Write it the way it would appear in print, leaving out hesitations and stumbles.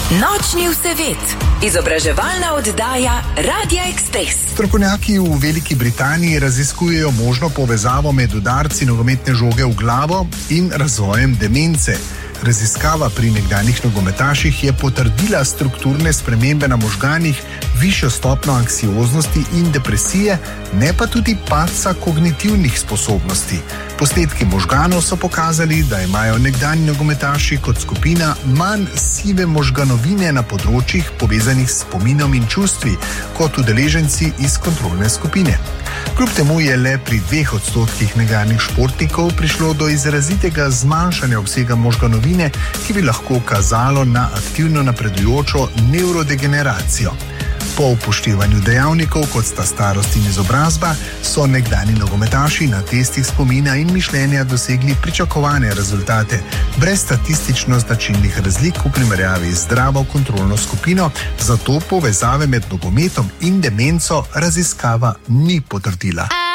Nočni vsevet. Izobraževalna oddaja Radia Express. Strokovnjaki v Veliki Britaniji raziskujejo možno povezavo med udarci nogometne žoge v glavo in razvojem demence. Raziskava pri nekdanjih nogometaših je potrdila strukturne spremembe na možganih, višjo stopnjo anksioznosti in depresije, ne pa tudi padca kognitivnih sposobnosti. Posnetki možganov so pokazali, da imajo nekdanji nogometaši kot skupina manj sive možganovine na področjih povezanih s spominom in čustvi kot udeleženci iz kontrolne skupine. Kljub temu je le pri 2% nekdanjih športnikov prišlo do izrazitega zmanjšanja obsega možganovine, ki bi lahko kazalo na aktivno napredujočo nevrodegeneracijo. Po upoštevanju dejavnikov, kot sta starost in izobrazba, so nekdanji nogometaši na testih spomina in mišljenja dosegli pričakovane rezultate, brez statistično značilnih razlik v primerjavi z zdravo kontrolno skupino, zato povezave med nogometom in demenco raziskava ni potrdila.